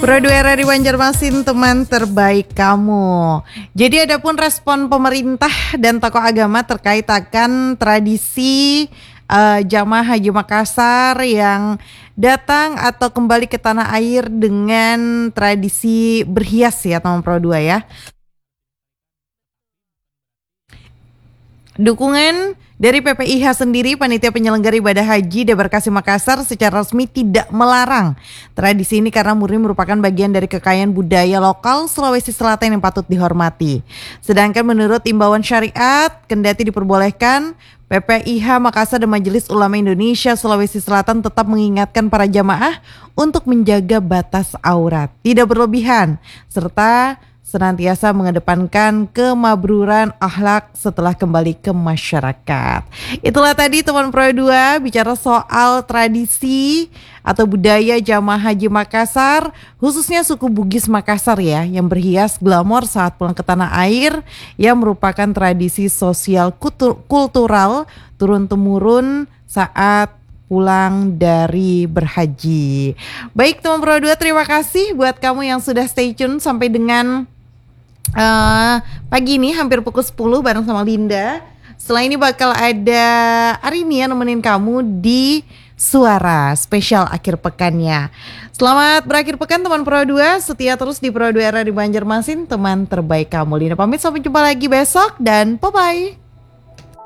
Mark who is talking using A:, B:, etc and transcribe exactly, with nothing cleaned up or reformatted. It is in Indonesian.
A: Pro dua R R I Banjarmasin, teman terbaik kamu. Jadi adapun respon pemerintah dan tokoh agama terkait akan tradisi uh, jamaah haji Makassar yang datang atau kembali ke tanah air dengan tradisi berhias ya teman Pro dua ya. Dukungan dari P P I H sendiri, Panitia Penyelenggara Ibadah Haji Debarkasi Makassar, secara resmi tidak melarang tradisi ini karena murni merupakan bagian dari kekayaan budaya lokal Sulawesi Selatan yang patut dihormati. Sedangkan menurut imbauan syariat, kendati diperbolehkan, P P I H Makassar dan Majelis Ulama Indonesia Sulawesi Selatan tetap mengingatkan para jamaah untuk menjaga batas aurat, tidak berlebihan, serta senantiasa mengedepankan kemabruran akhlak setelah kembali ke masyarakat. Itulah tadi teman Pro dua bicara soal tradisi atau budaya jamaah haji Makassar, khususnya suku Bugis Makassar ya, yang berhias glamor saat pulang ke tanah air, yang merupakan tradisi sosial kultural turun-temurun saat pulang dari berhaji. Baik teman Pro dua, terima kasih buat kamu yang sudah stay tune sampai dengan Uh, pagi ini hampir pukul sepuluh bareng sama Linda. Setelah ini bakal ada Arini yang nemenin kamu di Suara spesial akhir pekannya. Selamat berakhir pekan teman Pro dua. Setia terus di Pro dua R R I Banjarmasin, teman terbaik kamu. Linda pamit, sampai jumpa lagi besok dan bye bye.